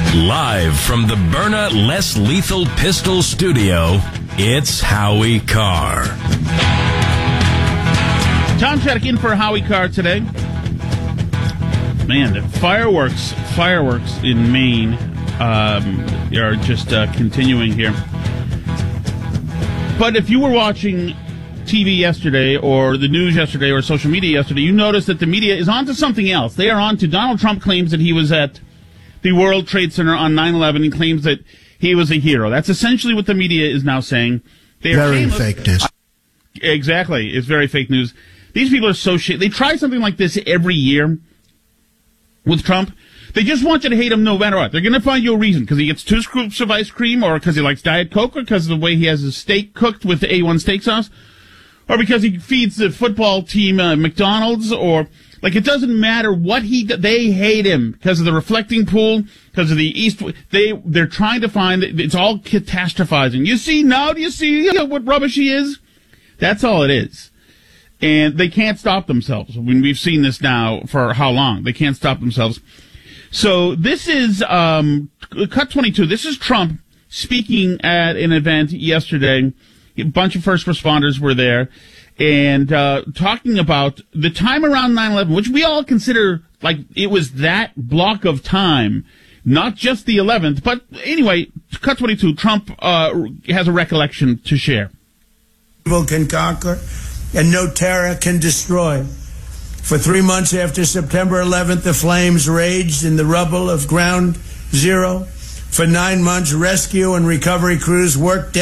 Live from the Byrna Less Lethal Pistol Studio, it's Howie Carr. Tom Chaddick in for Howie Carr today. Man, the fireworks in Maine are just continuing here. But if you were watching TV yesterday or the news yesterday or social media yesterday, you noticed that the media is onto something else. They are on to Donald Trump claims that he was at the World Trade Center on 9/11 and claims that he was a hero. That's essentially what the media is now saying. They are very fake news. Exactly. It's very fake news. These people are so shit. They try something like this every year with Trump. They just want you to hate him no matter what. They're going to find you a reason because he gets 2 scoops of ice cream, or because he likes Diet Coke, or because of the way he has his steak cooked with A1 steak sauce, or because he feeds the football team McDonald's, or like it doesn't matter what they hate him because of the reflecting pool, because of the East. They're trying to find it's all catastrophizing. Do you see what rubbish he is? That's all it is. And they can't stop themselves. I mean, we've seen this now for how long? They can't stop themselves. So this is Cut 22. This is Trump speaking at an event yesterday. A bunch of first responders were there and talking about the time around 9/11, which we all consider like it was that block of time, not just the 11th. But anyway, Cut 22, Trump has a recollection to share. Evil can conquer, and no terror can destroy. For 3 months after September 11th, the flames raged in the rubble of Ground Zero. For 9 months, rescue and recovery crews worked